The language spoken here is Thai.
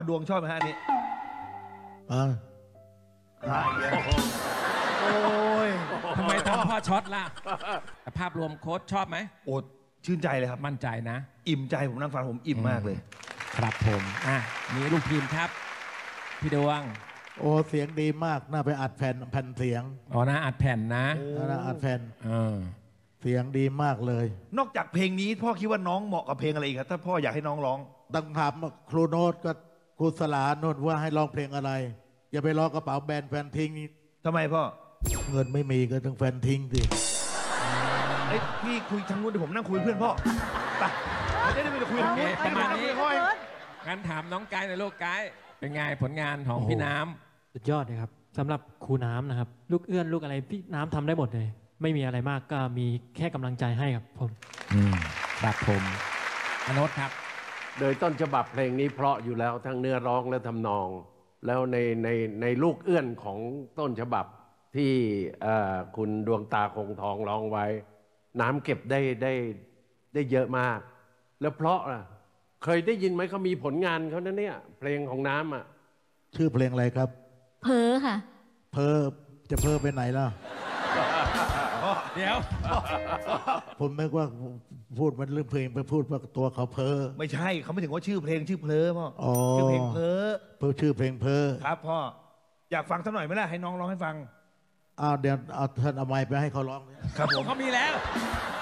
ดวงชอบไหมฮะอันนี้อ่าโอ้ยทำไมทำพ่อช็อตล่ะแต่ภาพรวมโค้ชชอบไหมโอ้ชื่นใจเลยครับมั่นใจนะอิ่มใจผมนั่งฟังผมอิ่มมากเลยครับผมมีลูกทีมครับ พี่ดวงโอ้เสียงดีมากน่าไปอัดแผ่นเสียงอ๋อนะอัดแผ่นนะน่าอัดแผ่นเออเสียงดีมากเลยนอกจากเพลงนี้พ่อคิดว่าน้องเหมาะกับเพลงอะไรอีกครับถ้าพ่ออยากให้น้องร้องต้องถามครูโน้ตกับครูสลาโน้ตว่าให้ร้องเพลงอะไร อย่าไปร้องกระเป๋าแบนแฟนทิ้งนี่ทำไมพ่อเงินไม่มีก็ต้องแฟนทิ้งสิเอ้ยพี่คุยทางนู้นเดี๋ยวผมนั่งคุยกับเพื่อนพ่อไปเราจะได้ไม่ต้องคุยทางนู้นโอเคประมาณนี้ค่อยงั้นถามน้องไกด์หน่อยลูกไกด์เป็นไงผลงานของพี่น้ำสุดยอดเลยครับสำหรับครูน้ำนะครับ ลูกเอื้อนลูกอะไรพี่น้ำทำได้หมดเลย ไม่มีอะไรมากก็มีแค่กำลังใจให้ครับผมครับผมอโนตครับโดยต้นฉบับเพลงนี้เพราะอยู่แล้วทั้งเนื้อร้องและทำนอง แล้วในลูกเอื้อนของต้นฉบับที่คุณดวงตาคงทองร้องไว้ น้ำเก็บได้เยอะมาก แล้วเพราะเคยได้ยินไหมเขามีผลงานเขานะเนี่ยเพลงของน้ำอ่ะชื่อเพลงอะไรครับเพ้อค่ะเพอจะเพอไปไหนล่ะเดี๋ยวผมนึกว่าพูดมันเรื่องเพลงไปพูดว่าตัวเขาเพอไม่ใช่เขาไม่ถึงว่าชื่อเพลงชื่อเพลอพ่ออ๋อชื่อเพลงเพลอเพอชื่อเพลงเพอครับพ่ออยากฟังสักหน่อยไหมล่ะให้น้องร้องให้ฟังอ้าวเดี๋ยวเอาท่านเอาไม้ไปให้เขาร้องครับผมเขามีแล้ว